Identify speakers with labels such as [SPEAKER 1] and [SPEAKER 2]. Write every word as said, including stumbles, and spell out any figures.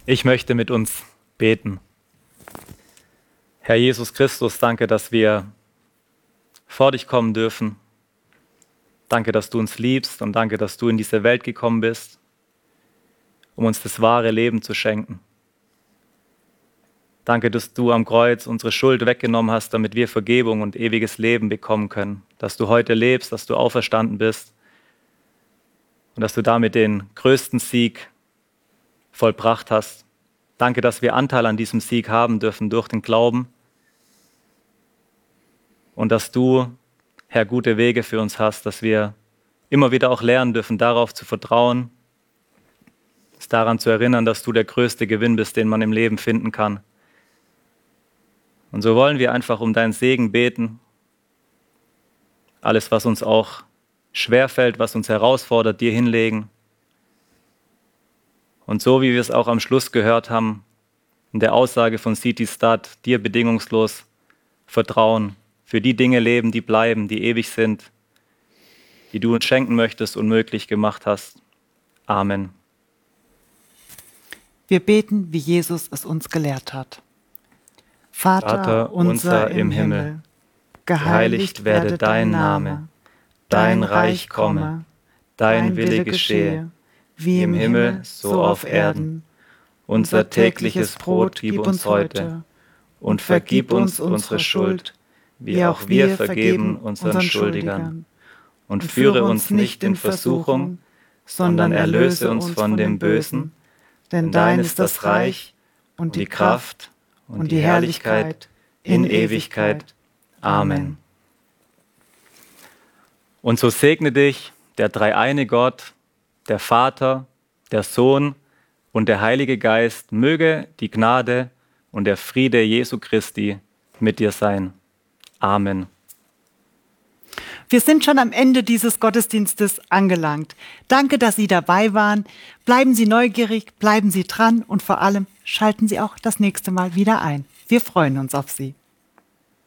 [SPEAKER 1] Ich möchte mit uns beten. Herr Jesus Christus, danke, dass wir vor dich kommen dürfen. Danke, dass du uns liebst und danke, dass du in diese Welt gekommen bist, um uns das wahre Leben zu schenken. Danke, dass du am Kreuz unsere Schuld weggenommen hast, damit wir Vergebung und ewiges Leben bekommen können. Dass du heute lebst, dass du auferstanden bist und dass du damit den größten Sieg vollbracht hast. Danke, dass wir Anteil an diesem Sieg haben dürfen durch den Glauben und dass du, Herr, gute Wege für uns hast, dass wir immer wieder auch lernen dürfen, darauf zu vertrauen, uns daran zu erinnern, dass du der größte Gewinn bist, den man im Leben finden kann. Und so wollen wir einfach um deinen Segen beten. Alles, was uns auch schwerfällt, was uns herausfordert, dir hinlegen. Und so wie wir es auch am Schluss gehört haben, in der Aussage von City Stad, dir bedingungslos vertrauen, für die Dinge leben, die bleiben, die ewig sind, die du uns schenken möchtest und möglich gemacht hast. Amen.
[SPEAKER 2] Wir beten, wie Jesus es uns gelehrt hat. Vater,
[SPEAKER 1] Vater
[SPEAKER 2] unser im Himmel, geheiligt werde dein Name, dein Reich komme, dein Wille geschehe, wie im Himmel, so auf Erden. Unser tägliches Brot gib uns heute und vergib uns unsere Schuld, wie auch wir vergeben unseren Schuldigern. Und führe uns nicht in Versuchung, sondern erlöse uns von dem Bösen, denn dein ist das Reich und die Kraft und die Herrlichkeit in Ewigkeit. Amen.
[SPEAKER 1] Und so segne dich der dreieine Gott, der Vater, der Sohn und der Heilige Geist, möge die Gnade und der Friede Jesu Christi mit dir sein. Amen.
[SPEAKER 2] Wir sind schon am Ende dieses Gottesdienstes angelangt. Danke, dass Sie dabei waren. Bleiben Sie neugierig, bleiben Sie dran und vor allem schalten Sie auch das nächste Mal wieder ein. Wir freuen uns auf Sie.